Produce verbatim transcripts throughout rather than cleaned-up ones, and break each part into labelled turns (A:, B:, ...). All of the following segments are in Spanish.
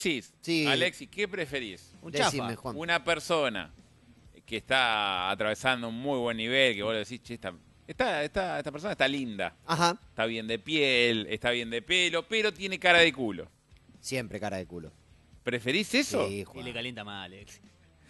A: Alexis,
B: Sí.
A: Alexis, ¿qué preferís?
C: Un
B: Decime,
C: chafa.
B: Juan.
A: Una persona que está atravesando un muy buen nivel, que vos le decís, che, esta, esta, esta, esta persona está linda,
B: Ajá.
A: está bien de piel, está bien de pelo, pero tiene cara de culo.
B: Siempre cara de culo.
A: ¿Preferís eso?
B: Sí,
C: Y
B: Juan.
C: le calienta mal, Alex.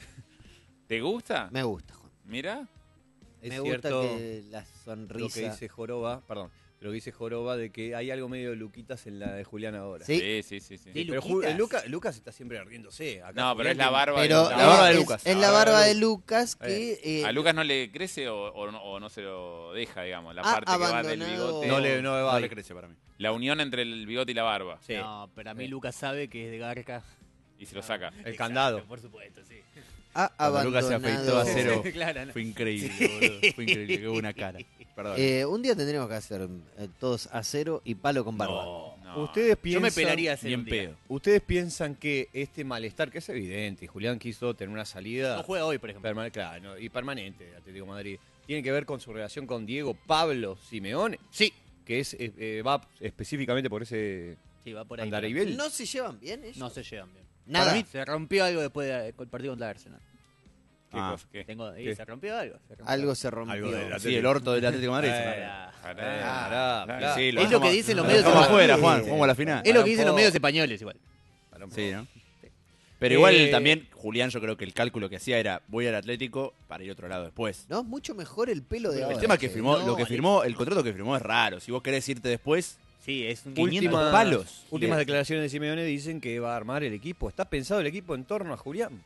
A: ¿Te gusta?
B: Me gusta, Juan.
A: Mira.
D: Es
B: Me
D: cierto
B: gusta que la
D: lo que
B: sonrisa...
D: dice Joroba, perdón, lo que dice Joroba de que hay algo medio de Luquitas en la de Julián ahora.
B: ¿Sí?
A: Sí, sí, sí. sí.
C: Sí,
D: Pero Ju-
C: ¿Luquitas?
D: Luca- Lucas está siempre ardiéndose. Acá
A: No, pero
D: Julián
A: es la
D: tiene-
A: barba
B: Pero
A: de
D: La barba de
B: es,
D: Lucas.
B: es
D: La
B: la
D: barba
B: barba
D: de
B: de Lucas que... eh,
A: ¿A Lucas no le crece o, o no, o no se lo deja, digamos? La
B: Ha
A: parte que va del
B: abandonado-
A: bigote.
D: No le, no le va
E: No
D: a
E: le crece para mí.
A: La unión entre el bigote y la barba.
D: Sí.
C: No, pero a mí
D: Sí.
C: Lucas sabe que es de garca.
A: Y se lo saca.
D: El
C: Exacto,
D: candado.
C: Por supuesto, sí.
B: ha
E: Cuando Lucas se afeitó a
B: abandonado...
E: cero.
C: Claro, no.
E: Fue increíble, boludo. Fue increíble, qué buena cara.
D: Perdón.
B: Eh, un día tendremos que hacer eh, todos a cero y palo con barba.
A: No, no.
D: Ustedes
C: Yo
D: piensan,
C: me pelaría hacer
E: Ni en
C: un día.
E: pedo.
D: Ustedes piensan que este malestar, que es evidente, y Julián quiso tener una salida
C: No juega hoy, por ejemplo.
D: permanente, claro, no, y permanente de Atlético de Madrid, tiene que ver con su relación con Diego Pablo Simeone,
C: Sí.
D: que es eh, eh, va específicamente por ese
C: Sí, va por ahí.
D: andarivel.
B: ¿No se llevan bien ellos?
C: No se llevan bien.
B: Nada.
C: Para mí se rompió algo después del partido contra Arsenal.
A: ¿Qué
E: Ah.
A: cosa? ¿Qué?
C: Tengo, y
D: ¿Qué?
C: se rompió algo. se rompió
B: Algo se rompió.
D: Algo de la-
E: Sí, el orto del Atlético de Madrid.
D: Eh,
C: Pará.
A: Pará,
D: pará,
A: pará.
D: pará.
A: Sí, lo
C: Es lo
A: dejamos-
C: que dicen los
E: Lo
C: medios
E: dejamos
C: españoles.
E: afuera, Juan. Jugamos a la final.
C: Es lo que dicen
D: Pará
C: los
D: un
C: medios
D: poco.
C: españoles igual.
D: Pará un
E: Sí,
D: poco.
E: ¿no? Pero
D: Eh,
E: igual también, Julián, yo creo que el cálculo que hacía era voy al Atlético para ir a otro lado después.
B: No, es mucho mejor el pelo de ahora.
E: El tema que
B: che.
E: firmó,
B: No,
E: lo que
B: Alex.
E: firmó, el contrato que firmó es raro. Si vos querés irte después,
C: Sí, es un
E: quinientos
D: Últimas-
E: palos.
D: Últimas
E: Le-
D: declaraciones de Simeone dicen que va a armar el equipo. ¿Está pensado el equipo en torno a Julián?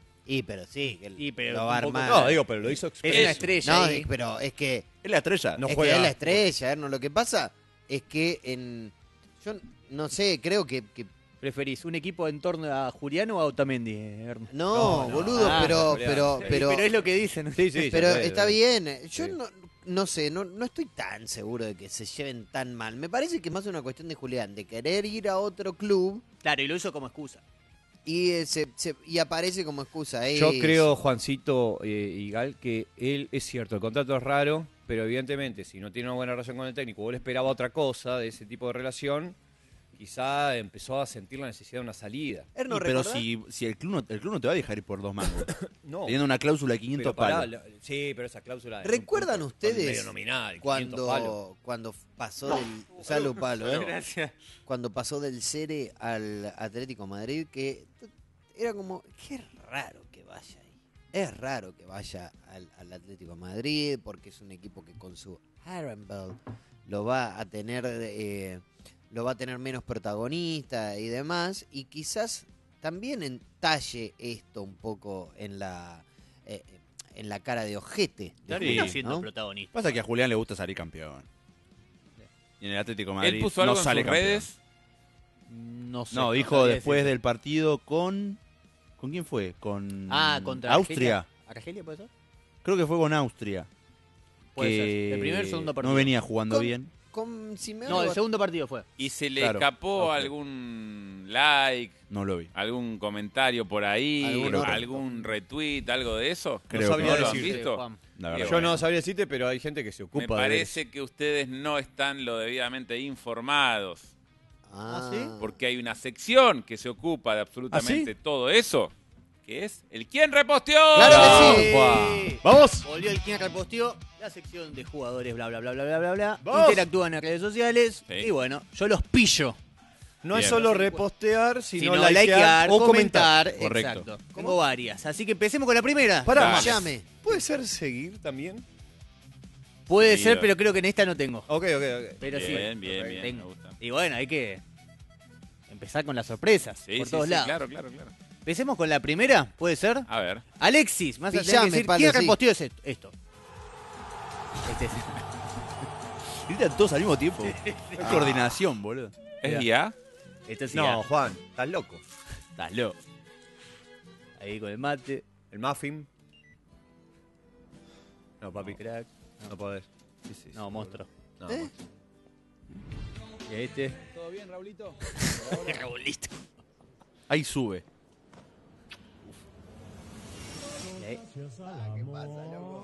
B: Y pero sí, que
C: Y, pero
B: lo va a
C: un poco-
B: armar.
D: No, digo, pero lo hizo
C: Es
D: expreso.
C: una estrella.
B: No,
C: ahí.
B: pero es que,
E: es la estrella.
D: No
B: es,
D: juega.
B: que es la estrella, ¿eh? No, lo que pasa es que en... Yo no sé, creo que... que-
C: ¿Preferís un equipo en torno a Julián o a Otamendi, Hernán?
B: no,
D: No, no.
B: boludo,
C: Ah,
B: pero,
D: Julián,
B: pero,
D: sí.
B: pero,
C: Pero es lo que dicen.
D: Sí, sí,
B: pero
D: se puede,
B: está
D: sí.
B: bien. Yo
D: Sí.
B: no, no sé, no, no estoy tan seguro de que se lleven tan mal. Me parece que es más una cuestión de Julián, de querer ir a otro club
C: Claro, y lo hizo como excusa.
B: y, eh, se, se- y aparece como excusa.
D: Yo
B: Eso.
D: creo, Juancito eh, y Gal, que él es cierto, el contrato es raro, pero evidentemente si no tiene una buena relación con el técnico, o él esperaba otra cosa de ese tipo de relación, quizá empezó a sentir la necesidad de una salida.
B: Erno,
E: Y pero
B: ¿recordás?
E: si, si el, club no, el club no te va a dejar ir por dos mangos.
D: No,
E: Teniendo una cláusula de quinientos
D: pero pará,
E: palos.
D: la- sí, pero esa cláusula... es
B: ¿Recuerdan
D: un-
B: ustedes
D: medio nominal, quinientos palos.
B: cuando, cuando pasó del... Salud, palo, ¿eh?
C: Gracias.
B: Cuando pasó del Cere al Atlético de Madrid, que era como, qué raro que vaya ahí. Es raro que vaya al, al Atlético de Madrid, porque es un equipo que con su Aaron Bell lo va a tener, eh, lo va a tener menos protagonista y demás, y quizás también entalle esto un poco en la eh, en la cara de ojete. de
C: Termina
B: Julián,
C: siendo
B: ¿no?
C: el protagonista.
E: Pasa que a Julián le gusta salir campeón. Y en el Atlético de Madrid
A: Él puso algo
E: no
A: en
E: sale
A: sus
E: campeón.
A: redes.
C: No sé.
E: No, dijo
C: sabría
E: después
C: decirte.
E: del partido con... ¿Con quién fue? Con
C: Ah, contra
E: Austria.
C: Argelia. ¿Argelia puede ser?
E: Creo que fue con Austria.
C: Puede
E: que
C: ser. El primer, segundo partido.
E: No venía jugando
B: Con-
E: bien.
B: Con Simeone
C: No, el
B: va-
C: segundo partido fue.
A: Y se le
E: Claro.
A: escapó
D: Ok.
A: algún like,
E: No lo vi.
A: algún comentario por ahí,
B: Algún otro.
A: algún retweet, algo de eso.
E: Creo
D: sabría
E: que
A: ¿No lo han
D: decirte,
A: visto?
C: Juan.
E: La
A: Bien,
E: verdad.
D: Yo
A: bueno.
D: no sabría decirte, pero hay gente que se ocupa
A: Me
D: de
A: parece que ustedes no están lo debidamente informados,
B: Ah,
C: ¿sí?
A: porque hay una sección que se ocupa de absolutamente todo eso, que es el quién reposteó.
B: Claro que sí.
C: Juan.
D: ¡Vamos!
C: Volvió el quien reposteó, la sección de jugadores, bla, bla, bla, bla, bla, bla, bla.
D: ¡Vamos!
C: Interactúan en redes sociales.
A: Sí.
C: Y bueno, yo los pillo.
D: No es
A: Bien.
D: solo repostear, sino,
C: Sino
D: likear,
C: likear,
D: o comentar.
C: comentar.
E: Correcto.
C: Exacto. Tengo varias. Así que empecemos con la primera.
D: Pará,
A: Dale.
B: llame.
D: ¿puede ser seguir también?
C: Puede
A: Sí,
C: ser,
A: va.
C: pero creo que en esta no tengo.
D: Ok, ok, ok.
C: Pero sí.
A: Bien, bien, bien,
C: Tengo.
A: me gusta.
C: Y bueno, hay que empezar con las sorpresas.
A: Sí,
C: por
A: sí,
C: todos
A: sí,
C: lados.
A: claro, claro, claro.
C: Empecemos con la primera, ¿puede ser?
A: A ver.
C: Alexis, más allá de
B: Pillame,
C: decir,
B: Palo,
C: ¿quién
B: sí.
C: reposteó es esto? esto? Este es-
E: Gritan todos al mismo tiempo. Es coordinación, boludo.
A: ¿Es
C: Mira.
A: I A?
C: Esto sí,
D: No,
C: ah,
D: Juan, estás loco.
C: estás loco. Ahí con el mate.
D: El muffin. No, papi,
C: Crack.
D: no podés.
E: Sí, sí,
C: No,
E: sí,
C: monstruo.
D: No,
B: ¿Eh?
C: Y este.
E: ¿Todo bien, Raulito?
C: Raulito.
E: Ahí sube.
C: Y ahí.
B: ¿Qué pasa, loco?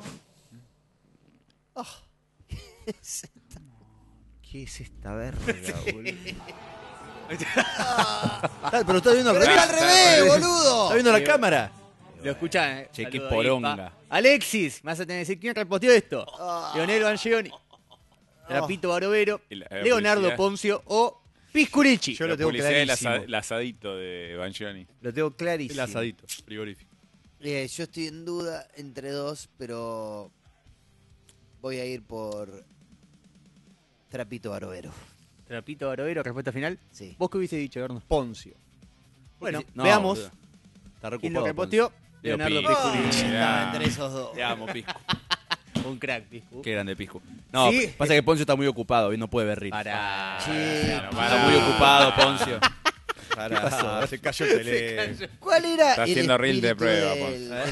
E: ¿Qué es esta verga, boludo? Ah, pero está viendo al
B: Pero
E: revés.
B: está al revés, boludo.
E: Está viendo la cámara.
C: Lo escuchán, eh.
E: Che, qué
C: Saludo ahí,
E: poronga.
C: pa. Alexis, me vas a tener que decir quién reposteó esto.
B: Ah.
C: Leonel Bangioni, Trapito Barovero,
A: Y la- la
C: Leonardo
A: publicidad.
C: Poncio o Pisculichi.
D: Yo
A: La
D: lo tengo
A: publicidad del
D: clarísimo.
A: asa- el asadito de Bangioni.
D: Lo tengo clarísimo.
E: El asadito, frigorífico.
B: Eh, yo estoy en duda entre dos, pero voy a ir por Trapito Barovero.
C: Trapito Barovero, respuesta final.
B: Sí.
C: ¿Vos qué hubiese dicho, Erno?
D: Poncio.
C: Bueno,
E: No,
C: veamos
E: boludo. Está
C: quién lo
E: reocupado.
C: reposteó.
E: Leo
C: Leonardo
E: Piscu.
C: Pisculichi.
A: Ah,
B: Estaba entre esos dos.
E: Te amo, Piscu.
C: Un crack, Piscu.
E: Qué grande Piscu. No,
C: Sí.
E: pasa que Poncio está muy ocupado y no puede ver Reels.
C: Para.
B: Sí.
A: Bueno,
E: Está
A: pará.
E: muy ocupado, Poncio.
D: ¿Qué pasó? Se cayó el teléfono.
B: ¿Cuál era
A: Está
B: el
A: haciendo reel de
B: espíritu
A: prueba,
B: del-
A: Pons.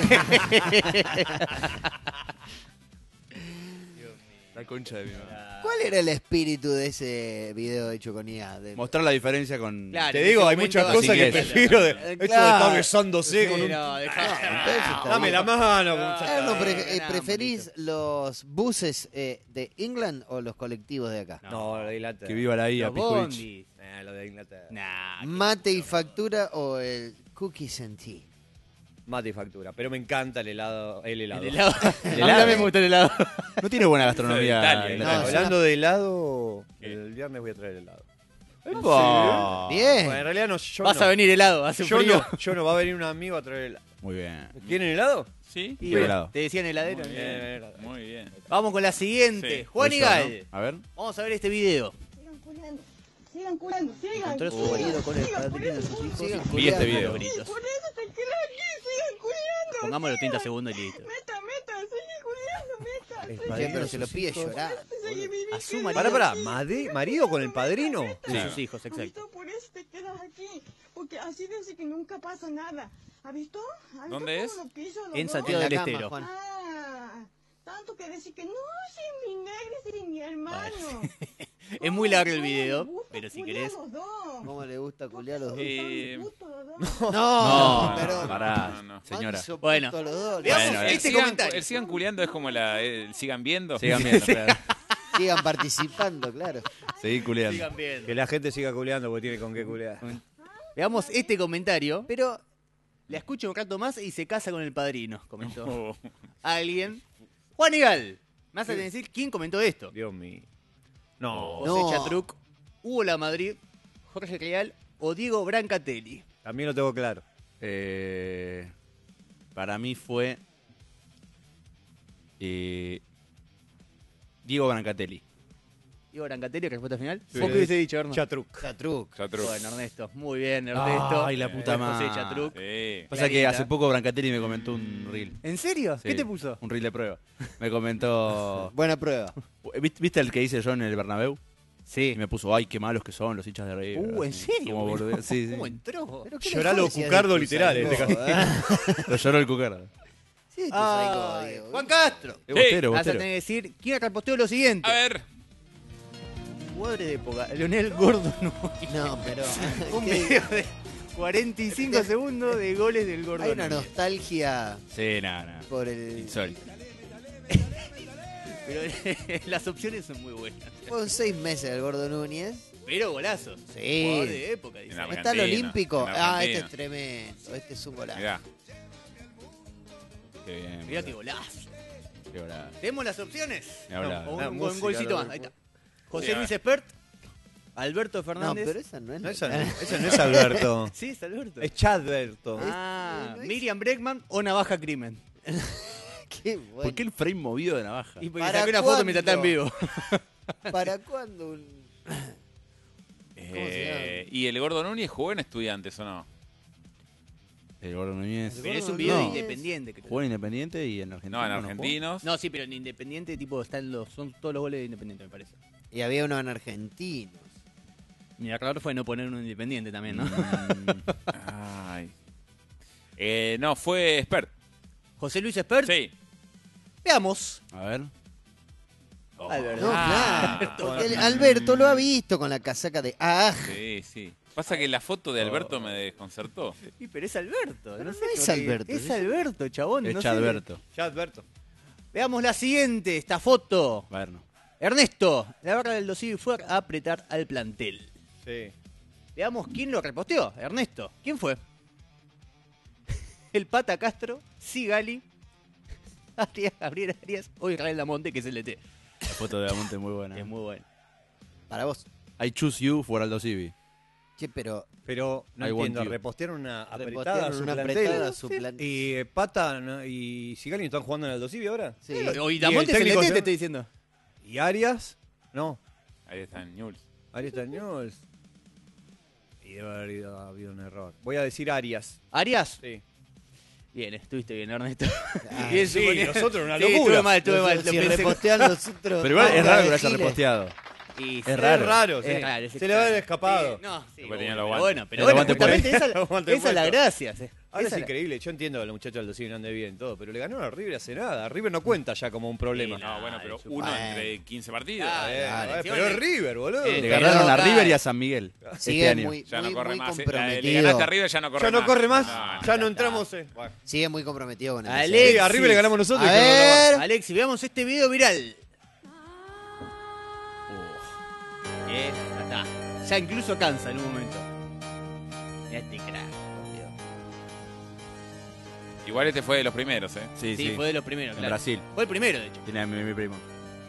E: La concha de mi madre.
B: ¿Cuál era el espíritu de ese video hecho con I A? De-
E: Mostrar la diferencia con...
C: Claro,
D: Te
C: en
D: digo,
C: ese
D: hay
C: momento-
D: muchas cosas que
E: inglés.
D: prefiero de
B: Eh,
D: esto de
B: claro.
D: estar besándose
C: Sí,
D: con un...
C: no, dejá.
B: entonces está
D: Dame
B: bien.
D: la mano.
B: Ah, no, pre- eh,
C: Ganá,
B: ¿Preferís los buses eh, de England o los colectivos de acá?
D: No, lo de Inglaterra.
E: Que viva la I A,
C: Los
E: Pisculichi.
C: bondis.
D: Eh, lo de Inglaterra.
C: Nah,
B: ¿Mate y factura o el cookies and tea?
D: Mate y factura. Pero me encanta el helado. El helado.
C: el helado.
D: El
C: A mí
D: helado.
C: también me gusta el helado.
E: No tiene buena gastronomía.
A: Italia,
E: la-
B: no,
E: la-
B: es
D: Hablando de helado, el viernes voy a traer helado.
E: Epa.
B: Bien.
D: Bueno, en realidad no, yo
C: Vas
D: no.
C: a venir helado, hace
D: Yo
C: frío.
D: no, yo no, va a venir un amigo a traer helado.
E: Muy bien.
D: ¿Tienen helado?
A: Sí.
C: Y
E: Qué
C: bueno,
E: helado.
C: te decían heladero.
A: Muy
C: ¿no?
A: bien. Muy bien.
C: Vamos con la siguiente.
A: Sí.
C: Juan
E: Voy
C: y
E: yo,
C: Gal.
E: ¿no? A ver.
C: Vamos a ver este video.
F: Sigan culiando, sigan culiando, sigan.
C: Encontró a su marido con el
F: Sigan
C: padre de sus
F: culiando.
C: hijos.
B: Sigan
C: y
E: Vi este
B: culiando.
E: video.
C: gritos.
F: Por eso te quedé aquí, sigan culiando.
C: Pongámoslo treinta
F: sigan.
C: segundos y listo.
F: Meta, meta, sigue culiando, meta.
C: El
F: sigue-
C: padre
B: Che, pero se lo pide llorar.
F: sigue viviendo.
C: A su marido.
D: Pará, pará. ¿Made- ¿Marido con el padrino?
C: De
A: Claro.
C: sus hijos,
F: ¿Has
C: exacto.
F: visto? Por eso te quedas aquí. Porque así dice que nunca pasa nada. ¿Has visto? ¿Has visto
A: ¿Dónde
F: cómo
A: es?
F: lo quiso los
C: En
F: dos?
C: Santiago
B: En
C: del
B: la cama,
C: Estero.
B: Juan.
F: Ah, tanto que decir que no, si es mi negro, si es mi hermano.
C: Es muy largo el
F: ¿Cómo
C: video,
F: les gusta
C: pero si
F: culiar
C: querés.
F: los dos?
B: ¿Cómo le gusta culiar los dos?
A: Eh,
B: No,
E: No,
B: pero
E: pará,
A: no, no.
E: señora.
B: Juan hizo
C: Bueno.
B: puto a los dos.
C: Veamos
E: Bueno,
A: el,
C: este
A: sigan,
C: comentario.
A: el sigan culiando es como la. el sigan viendo.
E: Sigan viendo, claro.
B: Sigan participando, claro.
E: Seguí culeando.
C: Sigan viendo.
D: Que la gente siga culeando porque tiene con qué culear.
C: Veamos este comentario.
B: Pero
C: La escucho un rato más y se casa con el padrino, comentó
A: Oh.
C: alguien. Juan y Gal. Me vas a decir quién comentó esto.
D: Dios mío. No.
C: José
B: No.
C: Chatruc, Hugo La Madrid, Jorge Real o Diego Brancatelli.
D: También lo tengo claro.
E: Eh, para mí fue eh, Diego Brancatelli.
C: Diego Brancatelli, respuesta final.
D: Sí.
C: ¿Vos qué hubiese dicho, Erno?
D: Chatruc.
B: Chatruc.
A: Chatruc.
C: Bueno, Ernesto. Muy bien, Ernesto.
E: Ay, la puta
C: Eh,
E: madre.
C: José Chatruc.
A: Sí.
E: Pasa que
C: Clarita.
E: hace poco Brancatelli me comentó un reel.
C: ¿En serio?
E: Sí,
C: ¿Qué te puso?
E: Un reel de prueba. Me comentó...
B: Buena prueba.
E: ¿Viste viste el que hice yo en el Bernabéu?
C: Sí.
E: Y me puso, ay, qué malos que son los hinchas de River.
C: Uh, ¿en
E: así,
C: serio?
E: como
C: boludo?
E: boludeo. Sí, sí.
C: ¿Cómo entró?
B: ¿Pero qué
D: Lloralo,
B: le decías
D: Cucardo
B: de
D: literal, en este
B: Ituzaingó, eh?
E: Lo lloró el cucardo.
B: Sí, de
C: Ay,
B: Ituzaingó, Diego.
C: Juan Castro.
E: Es bostero,
C: Vas a
E: bostero.
C: tener que decir quién reposteó lo siguiente.
A: A ver.
C: Jugadores de época. Leonel Gordo no.
B: No, pero
C: Un
B: ¿qué?
C: video de cuarenta y cinco segundos de goles del Gordo.
B: Hay una
C: Núñez.
B: nostalgia
E: Sí, nada, nada.
B: por el...
E: Insólito.
C: Pero las opciones son muy buenas.
B: Fueron seis meses del Gordo Núñez.
C: Pero golazos.
B: Sí.
C: Jugador de época, dice.
A: En Argentina,
B: Está el Olímpico.
A: en
B: Ah,
A: Argentina.
B: este es tremendo. Este es un golazo.
A: Mirá.
E: Qué bien.
C: Mirá qué golazo.
E: Qué hora.
C: ¿Tenemos las opciones?
E: Ni hablar.
C: No, o un,
D: La
C: un
D: música,
C: golcito
D: lo-
C: más. Ahí está. José
A: Ya.
C: Luis Espert, Alberto
B: No,
C: Fernández.
B: pero esa no es...
D: No,
B: la-
D: esa, no, esa no es Alberto.
C: Sí, es Alberto.
D: Es Chadberto.
C: Ah,
B: no es-
C: Miriam Breckman o Navaja Crimen.
B: Qué bueno.
E: ¿Por qué el frame movido de navaja?
C: Y porque
B: ¿Para
C: saqué una foto mientras está en
B: cuándo?
C: vivo.
B: ¿Para cuándo un...?
A: Eh, ¿Y el Gordo Núñez jugó en Estudiantes o no?
E: El Gordo Núñez.
C: Pero es un
B: No.
C: video de
B: No.
C: Independiente. creo.
E: Jugó en Independiente y en Argentina.
A: No, en
E: jugó.
A: Argentinos.
C: No, sí, pero en Independiente tipo están los, son todos los goles de Independiente, me parece.
B: Y había uno en argentinos.
C: Mi error fue no poner uno Independiente también, ¿no?
E: Mm,
A: Ay. Eh, no, fue Spert.
C: José Luis Espert.
A: Sí.
C: Veamos.
E: a ver.
C: Alberto.
B: No,
A: Ah.
B: claro. Porque el- Alberto lo ha visto con la casaca de... ¡Ah!
A: Sí, sí. Pasa que la foto de Alberto me desconcertó.
C: Y, pero es Alberto.
B: Pero
C: no,
B: no
C: sé
B: es
C: por qué.
B: Alberto,
C: Es
B: ¿sí?
C: Alberto, chabón.
E: Es
C: no sé.
E: Chadberto.
D: Chadberto.
C: Veamos la siguiente, esta foto.
E: A ver, no.
C: Ernesto, la barra del Dosivi fue a apretar al plantel.
D: Sí.
C: Veamos quién lo reposteó. Ernesto, ¿quién fue? El Pata Castro, Sigali, Arias, Gabriel Arias o Israel Damonte, que es el E T.
E: La foto de Damonte es muy buena.
C: Es muy bueno.
B: Para vos.
E: I choose you for Aldo Civi.
B: Che, pero
D: Pero no
E: I want
D: entiendo,
E: you.
D: repostearon una apretada
B: repostearon
D: a su
B: una
D: plantel.
B: apretada a su plantel.
D: Y eh, Pata ¿no? y Sigali están jugando en el Dosivi ahora.
B: Sí.
C: Hoy
D: ¿Y
C: Damonte
D: el
C: es el E
D: técnico
C: T,
D: se-
C: te estoy diciendo.
D: ¿Y Arias? No.
A: Ahí están, Newell's.
D: Arias Tañols. Y debe haber habido, habido un error. Voy a decir Arias.
C: ¿Arias?
D: Sí.
C: Bien, estuviste bien, Ernesto.
B: Ah,
C: Bien,
D: sí,
C: suponía-
D: nosotros una
C: Sí,
D: locura.
C: estuve mal, estuve mal.
B: Si
C: lo pensé-
B: repostean los otros.
E: Pero igual es
B: Banda
E: raro
B: de
E: que lo haya
B: giles.
E: reposteado.
C: Y-
E: Es raro.
D: Es raro, sí.
C: Es raro, es
D: Se le va a haber
C: extraño.
D: escapado.
C: Sí, no, sí,
A: Después
C: bueno,
A: tenía los
C: pero
A: guantes.
C: bueno, pero
E: El
C: bueno,
E: guante
C: justamente esa,
D: Guante
C: esa es la
D: puesto.
C: gracia. sí.
D: Ahora
C: Esa
D: es
C: la-
D: increíble. Yo entiendo que los muchachos del Dosivi no ande bien todo, pero le ganaron a River hace nada. River no cuenta ya como un problema.
C: Sí,
A: No, bueno, pero
C: Ay,
A: uno
B: bueno.
A: entre quince partidos.
C: Ah,
D: Eh,
C: dale,
D: eh,
C: sí,
D: pero
C: vale.
D: es River, boludo.
C: Eh,
E: Le
C: Pero,
E: ganaron a
C: claro.
E: River y a San Miguel.
B: Sigue
E: este año.
B: muy,
A: Ya no
B: muy,
A: corre
B: muy
A: más. eh. Le,
B: comprometido.
A: le ganaste a River, ya no corre
D: ya
A: más.
D: no corre más,
A: No,
D: ya no entramos. eh. Bueno.
B: Sigue muy comprometido con el
C: Alex.
B: descenso.
D: Sí, a River le ganamos nosotros.
B: A
D: y que nos la-
B: ver.
C: Alexi, veamos este video viral. Eh, ya está. Ya incluso cansa en un momento. Mirá este crack, por Dios.
A: Igual este fue de los primeros, ¿eh?
E: Sí,
C: Sí,
E: sí.
C: fue de los primeros,
E: En
C: claro.
E: Brasil.
C: Fue el primero, de hecho.
E: Tiene a mi, mi primo.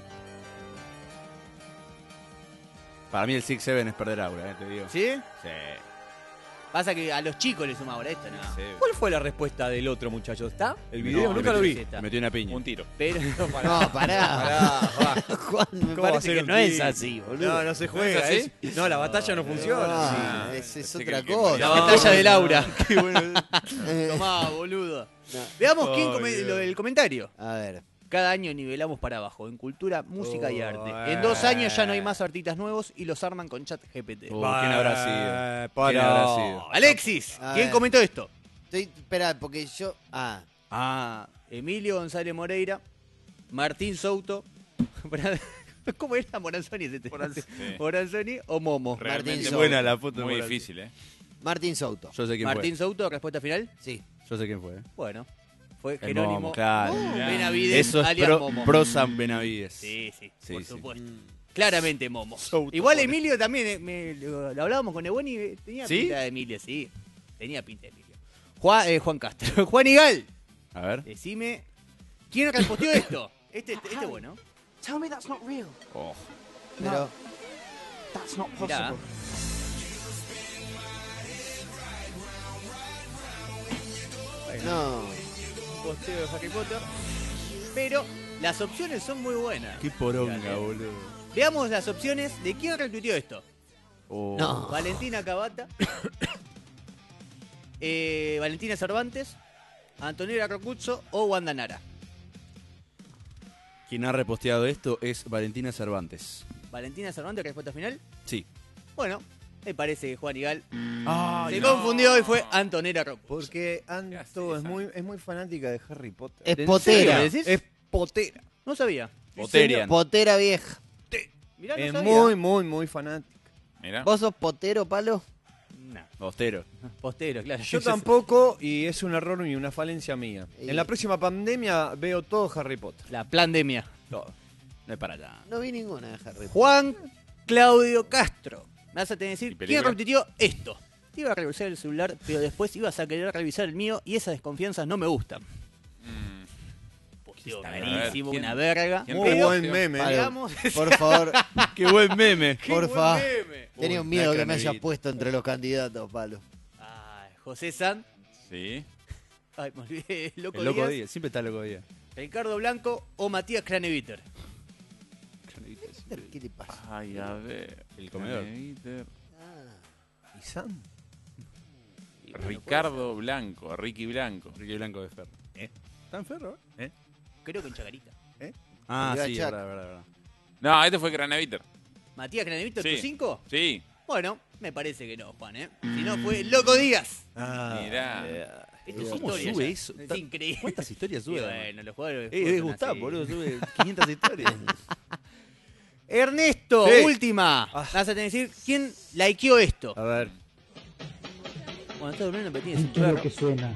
E: Para mí el six seven es perder aura, eh, te digo.
C: ¿Sí?
E: Sí.
C: Pasa que a los chicos le suma ahora esto, ¿no?
E: Sí.
D: ¿Cuál fue la respuesta del otro muchacho? ¿Está? ¿El
E: No,
D: video?
E: le
D: Nunca lo
E: metió-
D: vi.
C: Sí, está.
E: Me metió una piña.
A: Un tiro.
C: Pero
B: No, pará.
D: Pará, va.
B: Juan, me
D: ¿Cómo va a
B: parece
D: ser
B: que
D: un
B: no es
D: tiro?
B: así, boludo.
D: No, no se juega.
A: ¿No es así?
D: es- no, la batalla no funciona.
B: Ah,
A: Sí.
B: es, es
A: Pensé
B: otra
A: que- que-
B: cosa.
C: la
D: No.
C: batalla de Laura.
B: Eh,
C: Tomá, boludo.
B: no.
C: Veamos quién
D: Oh,
C: come-
D: Dios.
C: lo del comentario.
B: A ver.
C: Cada año nivelamos para abajo en cultura, música y
D: Oh,
C: arte. En dos años ya no hay más artistas nuevos y los arman con chat G P T.
E: Oh, ¿quién habrá sido?
D: Eh,
E: ¿Quién
D: para.
E: habrá sido?
C: Alexis,
B: A
C: ¿quién
B: ver.
C: comentó esto?
B: Estoy, espera, porque yo. Ah,
C: Ah, Emilio González Moreira, Martín Souto, Bra- ¿cómo era Moranzoni? ese te-
A: Sí.
C: Moranzoni o Momo.
A: Realmente
B: Souto.
E: Buena la foto.
A: muy
E: buena.
A: difícil, ¿eh?
B: Martín Souto.
E: Yo sé quién
C: Martín Souto, respuesta final.
B: Sí.
E: fue. Yo sé quién fue. eh.
C: Bueno, fue
E: El
C: Jerónimo
E: Momo, claro.
C: Benavides,
E: Eso es
C: alias
E: pro,
C: Momo.
E: pro San Benavides.
C: Sí, sí,
E: Sí,
C: por
E: sí.
C: supuesto.
B: Mm.
C: Claramente Momo.
E: Souto,
C: Igual
E: pobre.
C: Emilio también, eh, me- lo, lo hablábamos con Eboni, eh, tenía
E: ¿Sí?
C: pinta de Emilio, sí. Tenía pinta de Emilio. Juan, eh, Juan Castro. Juan Igal,
E: A ver.
C: decime, ¿quién respondió esto? Este, este, este bueno.
G: Tell me that's not real.
A: Oh.
B: Pero.
G: That's not
C: Mirá.
G: possible.
B: No.
C: Posteo de Harry Potter. Pero las opciones son muy buenas.
E: Qué poronga,
C: Fíjate.
E: boludo.
C: Veamos las opciones de quién retuiteó esto.
E: Oh.
B: No.
C: Valentina Cavata, eh, Valentina Cervantes, Antonella Rocuzzo o Wanda Nara.
E: Quien ha reposteado esto es Valentina Cervantes.
C: Valentina Cervantes, respuesta final.
E: Sí.
C: Bueno, me parece que Juan Igal
E: Ay,
C: se
E: no.
C: confundió y fue Antonella Rocuzzo.
D: Porque Anto
A: haces,
D: es muy, es muy fanática de Harry Potter.
B: Es
C: ¿En
B: potera.
C: serio decís?
D: Es potera.
C: No sabía.
E: Poterian.
B: Potera vieja.
C: Mirá, no
D: Es
C: sabía.
D: muy, muy, muy fanática.
A: Mira.
B: ¿Vos sos potero, palo?
C: No,
E: Bostero.
C: postero, claro.
D: Yo tampoco, y es un error y una falencia mía.
B: Y-
D: En la próxima pandemia veo todo Harry Potter.
C: La pandemia.
D: Todo.
E: No es para nada.
B: No vi ninguna de Harry Potter.
C: Juan Claudio Castro. Me vas a tener que
A: ¿Y
C: decir,
A: película?
C: ¿quién repitió esto? Te iba a revisar el celular, pero después ibas a querer revisar el mío y esas desconfianzas no me gustan.
A: Mm.
C: Posteo
A: A ver,
C: carísimo,
A: ¿quién-
C: una verga.
A: quién
D: Muy
C: Pero,
D: buen meme.
B: Palo,
C: digamos,
B: por favor,
E: Qué buen meme.
B: por favor.
C: meme.
B: Tenía un
E: Uy,
B: miedo
E: una
B: que me hayas
E: canevita.
B: puesto entre los candidatos, palo.
C: Ay, José San.
A: Sí.
C: Ay, me olvidé. Loco,
E: El loco
C: Díaz,
E: Díaz. Siempre está loco Díaz.
C: Ricardo Blanco o Matías Craneviter.
B: ¿Qué te pasa?
A: Ay, a ver.
E: El comedor.
A: Craneviter.
B: Ah,
D: ¿Y Sam?
A: Ricardo Blanco, Ricky Blanco.
E: Ricky Blanco de Ferro.
D: ¿Eh?
E: ¿Está en Ferro? eh?
C: Creo que en Chacarita.
E: Ah,
B: Iba a
E: sí,
B: echar.
E: verdad, verdad, verdad.
A: No, este fue Craneviter.
C: Matías Craneviter,
A: Sí.
C: ¿tu cinco?
A: Sí.
C: Bueno, me parece que no, Juan, ¿eh? Si no fue Loco Díaz.
D: Ah,
A: Mirá.
C: Esto es
E: ¿Cómo
C: historia
E: sube
C: ya.
E: eso?
C: Es
E: Ta-
C: increíble.
E: ¿Cuántas historias
C: Y
E: sube? además?
C: bueno, los jugadores.
E: Eh, es Gustavo, boludo. Sube quinientas historias.
C: Ernesto,
D: Sí.
C: última.
D: Ah.
C: Vas a tener que decir quién likeó esto.
D: a ver.
C: Bueno, está durmiendo, pero tiene ese chorro.
G: suena.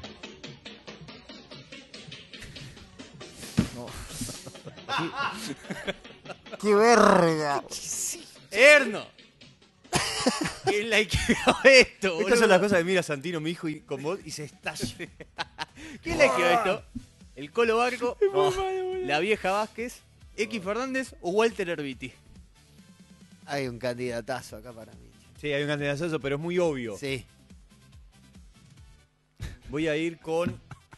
B: ¡Qué verga!
C: Erno. ¿Quién likeó esto, boludo?
D: Estas son las cosas que mira Santino, mi hijo, y con vos, y se estalla.
C: ¿Quién likeó esto? ¿El Colo Barco? No. ¿La vieja Vázquez? ¿X Fernández o Walter Herbiti?
B: Hay un candidatazo acá para mí.
D: Sí, hay un candidato, pero es muy obvio.
B: Sí.
D: Voy a ir con.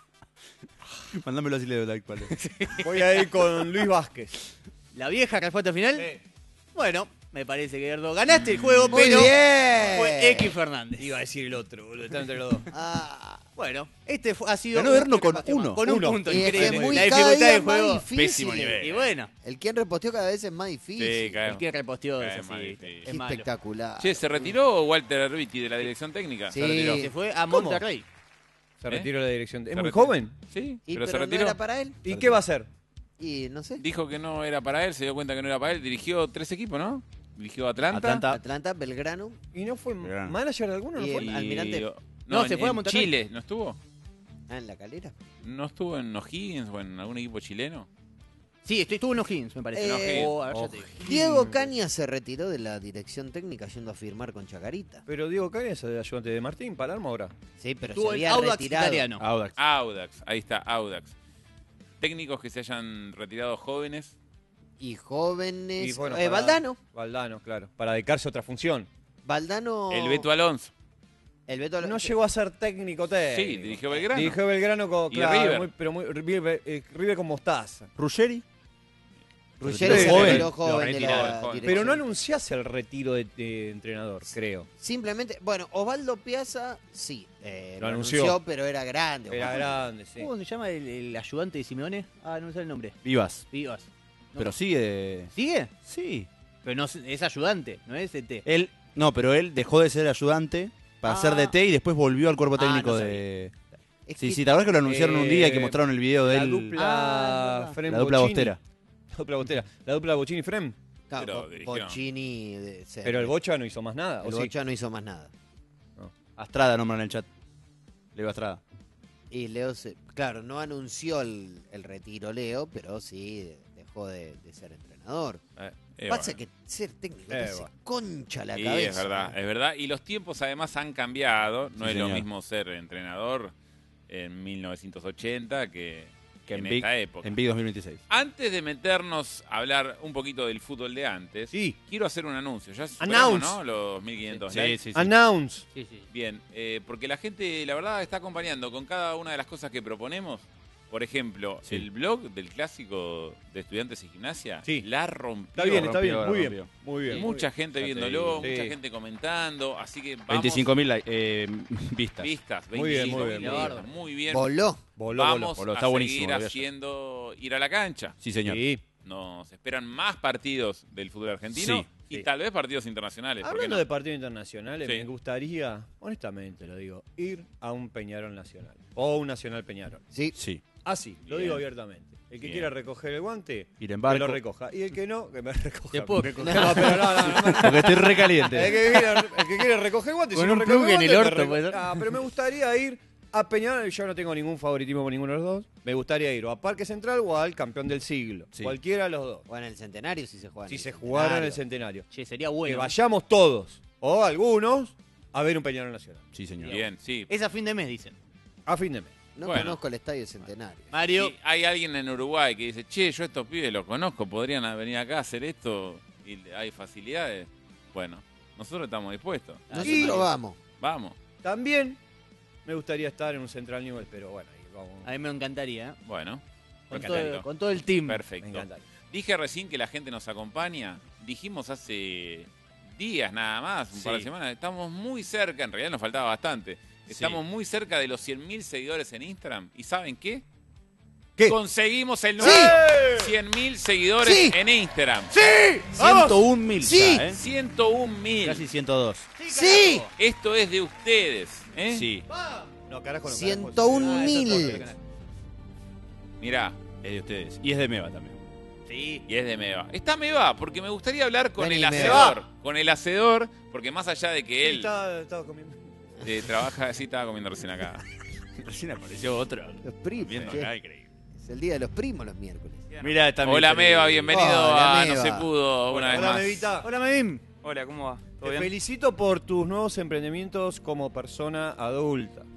E: Mándamelo así le doy like, vale.
D: Voy a ir con Luis Vázquez.
C: ¿La vieja respuesta final?
D: Sí.
C: Bueno, me parece que Gerdo ganaste el juego,
B: Muy
C: pero
B: bien.
C: fue X Fernández.
D: Iba a decir el otro, boludo. Están entre los dos.
B: Ah,
C: Bueno, este fue- ha sido...
E: Ganó Erno con
C: Con
E: uno.
C: Con un
D: Uno.
C: punto,
B: y es que
C: increíble.
B: muy
C: La
B: cada
C: dificultad
B: día
C: del
B: más
C: juego...
B: difícil.
A: Pésimo nivel.
C: Y bueno,
B: El quien reposteó cada vez es más difícil.
A: Sí, cae.
C: el que reposteó
A: Eh,
C: es así.
A: más
C: ¿viste?
A: difícil.
C: Es
B: Qué
C: malo.
B: espectacular.
A: Che, ¿se retiró Walter Herbiti de la dirección técnica?
B: Sí.
A: Se retiró.
C: Se fue a
D: ¿Cómo?
C: Monterrey.
D: Se
A: ¿Eh?
D: retiró la dirección. ¿Es
A: Se
D: muy
A: retiró.
D: joven?
A: Sí,
B: Y,
A: pero,
B: pero
A: se
B: no
A: retiró.
B: era para él.
D: ¿Y qué va a hacer?
B: Y no sé.
A: Dijo que no era para él, se dio cuenta que no era para él. Dirigió tres equipos, ¿no? Dirigió Atlanta.
E: Atlanta.
B: Atlanta, Belgrano.
D: ¿Y no fue
E: Gran.
D: manager de alguno? ¿No
B: Y
D: fue?
B: el-
A: y-
B: Almirante.
A: No,
C: No,
A: en,
C: se fue a
A: en
C: Monterrey.
A: Chile, ¿no estuvo?
B: Ah, en la calera.
A: ¿No estuvo en O'Higgins o en algún equipo chileno?
C: Sí, estoy, estuvo en O'Higgins, me parece.
B: Eh,
C: O, a ver, ya te digo.
B: Diego Caña se retiró de la dirección técnica yendo a firmar con Chacarita.
D: Pero Diego Cañas es el ayudante de Martín, Palermo ahora.
B: Sí, pero
C: Estuvo
B: se
C: en
B: había
C: Audax
B: retirado.
C: italiano.
E: Audax.
A: Audax, ahí está, Audax. Técnicos que se hayan retirado jóvenes.
B: Y jóvenes.
D: Y bueno,
B: eh,
D: para-
B: Valdano.
D: Valdano, claro. Para dedicarse a otra función.
B: Valdano.
A: El Beto Alonso.
B: El Beto
D: No llegó a ser técnico técnico.
A: Sí, dirigió Belgrano.
D: Dirigió Belgrano con,
A: Y
D: claro,
A: River.
D: muy- pero muy, River, eh, River con mostaza.
E: Ruggeri.
B: Ruggeri
D: Pero
B: se
D: joven.
B: retiró
A: Lo
B: joven de
A: retiraron,
B: la
A: joven.
B: dirección.
D: Pero no anunciase el retiro de, de entrenador, creo.
B: Simplemente, bueno, Osvaldo Piazza, sí. eh,
D: Lo
B: lo
D: anunció.
B: anunció, pero era grande.
D: Era
B: Osvaldo.
D: grande, sí.
C: ¿Cómo se llama el, el ayudante de Simeone? Ah, no sé el nombre.
E: Vivas.
C: Vivas. No.
E: Pero sigue.
C: ¿Sigue?
E: Sí.
C: Pero no es- es ayudante, no es E T.
E: Él. No, pero él dejó de ser ayudante para
C: Ah.
E: ser D T y después volvió al cuerpo
C: Ah,
E: técnico
C: no
E: de.
B: Es
E: Sí,
B: que-
E: sí, la verdad es que lo anunciaron un día y que
D: Eh,
E: mostraron el video de
D: La
E: él.
D: dupla
C: Ah, es verdad.
D: Frem
E: La dupla
D: Bochini.
E: Bostera.
D: La dupla Bostera. La dupla Bochini Frem.
B: claro,
A: Pero
B: Bo-
A: dirigió.
B: Bochini. de- se-
D: Pero el Bocha no hizo más nada.
B: el
D: ¿o sí?
B: Bocha no hizo más nada.
E: Astrada nombran en el chat. Leo Astrada.
B: Y Leo, se, claro, no anunció el, el retiro Leo, pero sí dejó de, de ser entrenador.
A: Eh, eh,
B: Pasa
A: bueno.
B: que ser técnico
D: Eh,
B: te hace
D: bueno.
B: concha la
A: Y
B: cabeza.
A: es verdad, es verdad. Y los tiempos además han cambiado. No
E: Sí,
A: es lo
E: señor.
A: mismo ser entrenador en mil novecientos ochenta que,
E: Que
A: en,
E: en Big-
A: esta época.
E: En Big dos mil veintiséis.
A: Antes de meternos a hablar un poquito del fútbol de antes,
D: Sí.
A: quiero hacer un anuncio. Ya superamos,
D: Announce.
A: ¿no? Los mil quinientos
E: Sí,
A: likes.
E: sí, sí.
D: Announce.
C: Sí, sí.
A: Bien, eh, porque la gente, la verdad, está acompañando con cada una de las cosas que proponemos. Por ejemplo,
E: Sí.
A: el blog del clásico de Estudiantes y Gimnasia
D: Sí.
A: la rompió.
D: Está bien, está bien.
E: rompió,
D: Muy bien.
E: rompió.
D: Muy bien.
A: Mucha gente
E: Ya te
A: viéndolo,
D: digo.
A: mucha
D: Sí.
A: gente comentando, así que vamos.
E: veinticinco mil eh, vistas.
A: vistas,
D: Muy bien,
A: veinticinco
D: muy
A: mil
D: bien,
C: muy
A: vistas, muy bien.
B: Voló.
D: Voló,
A: Vamos
E: voló.
A: a
E: Está buenísimo,
A: seguir
E: lo vi ayer.
A: haciendo ir a la cancha.
E: Sí, señor.
D: Sí.
A: Nos esperan más partidos del fútbol argentino
E: Sí,
A: y
D: sí.
A: tal vez partidos internacionales. ¿por qué
D: Hablando
A: no?
D: de partidos internacionales,
A: Sí.
D: me gustaría, honestamente lo digo, ir a un Peñarol Nacional. O un Nacional Peñarol.
B: Sí.
E: Sí.
D: Así, lo
A: Bien.
D: digo abiertamente. El que
A: Bien.
D: quiera recoger el guante,
E: Ir en
D: que lo
E: barco.
D: recoja. Y el que no, que me recoja.
C: Te puedo
D: No,
C: recoger.
D: pero no, no, no, no.
E: Porque estoy
D: El
E: recaliente.
D: que quiere, el que quiere recoger el guante,
C: Con
D: si no
C: un
D: recoge
C: plug en el
D: guante,
C: orto,
D: me
C: puede
D: reco-
C: ser.
D: Ah, pero me gustaría ir a Peñarol. Yo no tengo ningún favoritismo por ninguno de los dos. Me gustaría ir o a Parque Central o al campeón del siglo.
E: Sí.
D: Cualquiera de los dos.
B: O en el centenario si se juega. en
D: Si
B: el
D: se jugara en el
B: centenario.
D: centenario.
C: Che, sería
D: Que
C: bueno.
D: vayamos todos, o algunos, a ver un Peñarol Nacional.
E: Sí, señor.
A: Bien, sí.
C: Es a fin de mes, dicen.
D: A fin de mes.
B: No
A: Bueno.
B: conozco el estadio centenario.
C: Mario,
A: Sí, hay alguien en Uruguay que dice, che, yo estos pibes los conozco, podrían venir acá a hacer esto y hay facilidades. Bueno, nosotros estamos dispuestos.
B: Nosotros
D: Y-
B: vamos.
A: Vamos.
D: También me gustaría estar en un Central Newell, pero bueno, ahí vamos.
C: a mí me encantaría. ¿eh?
A: Bueno,
C: Con,
A: perfecto.
C: todo, con todo el team.
D: Me
A: Perfecto.
D: encanta.
A: Dije recién que la gente nos acompaña. Dijimos hace días nada más, un par de
E: Sí.
A: semanas. Estamos muy cerca, en realidad nos faltaba bastante. Estamos muy cerca de los cien mil seguidores en Instagram. ¿Y saben qué?
D: ¿Qué?
A: Conseguimos el número cien mil seguidores
B: Sí.
A: en Instagram.
E: ciento un mil
B: Sí.
E: ya, ¿eh?
A: ciento un mil.
E: Casi ciento dos.
B: ¡Sí!
A: Esto es de ustedes. ¿eh?
E: Sí.
D: No, carajo, no.
B: ciento un
C: Ah, eso es
B: mil.
C: otro canal.
A: Mirá,
E: Es de ustedes. Y es de Meva también.
C: Sí.
A: y es de Meva. Está Meva, porque me gustaría hablar con
B: Vení,
A: el
B: Meva.
A: hacedor. Con el hacedor, porque más allá de que él
D: Estaba, estaba comiendo.
A: eh, trabaja, sí estaba comiendo recién acá.
E: Recién apareció otro.
B: Los primos.
E: Viendo
B: che.
E: acá, increíble.
B: Es el día de los primos los miércoles.
E: Mira, está
A: Hola
E: Mister-
A: Meva, bienvenido
B: Hola,
A: a
B: Meva.
A: No se pudo una vez
D: Hola,
A: más.
D: Mevita.
C: Hola, Mevim.
H: Hola, ¿cómo va?
D: Te
A: bien?
D: felicito por tus nuevos emprendimientos como persona adulta.